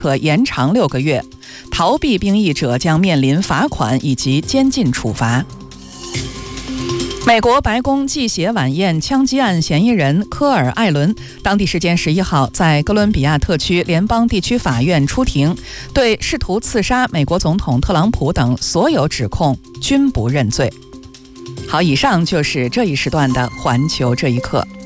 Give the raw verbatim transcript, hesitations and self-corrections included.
可延长六个月，逃避兵役者将面临罚款以及监禁处罚。美国白宫祭血晚宴枪击案嫌疑人科尔·艾伦，当地时间十一号在哥伦比亚特区联邦地区法院出庭，对试图刺杀美国总统特朗普等所有指控均不认罪。好，以上就是这一时段的环球这一刻。